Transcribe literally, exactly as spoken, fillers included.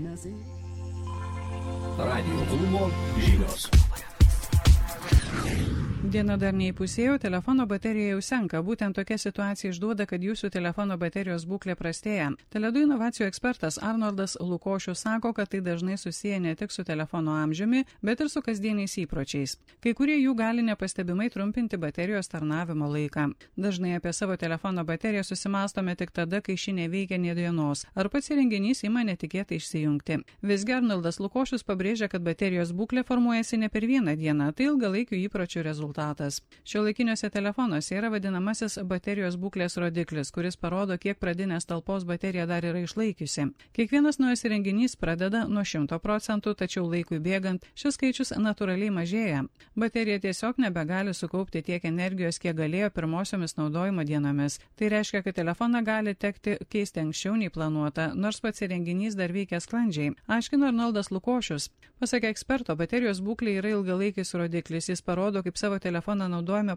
Radijo klubo žinios. Diena dar neįpusėjo, telefono baterija jau senka. Būtent tokia situacija išduoda, kad jūsų telefono baterijos būklė prastėja. Tele du inovacijų ekspertas Arnoldas Lukošius sako, kad tai dažnai susiję ne tik su telefono amžiumi, bet ir su kasdieniais įpročiais. Kai kurie jų gali nepastebimai trumpinti baterijos tarnavimo laiką. Dažnai apie savo telefono bateriją susimastome tik tada, kai ši neveikia nė dienos, ar pats įrenginys ima netikėtai išsijungti. Visgi Arnoldas Lukošius pabrėžia, kad baterijos būklė formuojasi ne per vieną dieną, tai ilgalaikių įpročių rezultatas. Šiuolaikiniuose telefonuose yra vadinamasis baterijos būklės rodiklis, kuris parodo, kiek pradinės talpos baterija dar yra išlaikiusi. Kiekvienas naujas įrenginys pradeda nuo šimto procentų, tačiau laikui bėgant šis skaičius natūraliai mažėja. Baterija tiesiog nebegali sukaupti tiek energijos, kiek galėjo pirmosiomis naudojimo dienomis. Tai reiškia, kad telefoną gali tekti keisti anksčiau nei planuota, nors pats įrenginys dar veikia sklandžiai. Aiškino Arnoldas Lukošius. Pasak eksperto, baterijos būklė yra ilgalaikis rodiklis. Jis parodo, kaip savo telefoną naudojame